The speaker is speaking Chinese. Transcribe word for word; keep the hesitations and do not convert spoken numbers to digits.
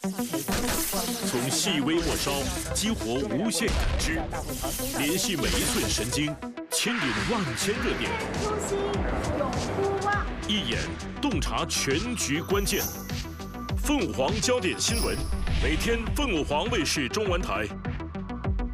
从细微末梢激活无限感知，联系每一寸神经，牵引万千热点。 初心永不忘。 一眼洞察全局关键。凤凰焦点新闻，每天凤凰卫视中文台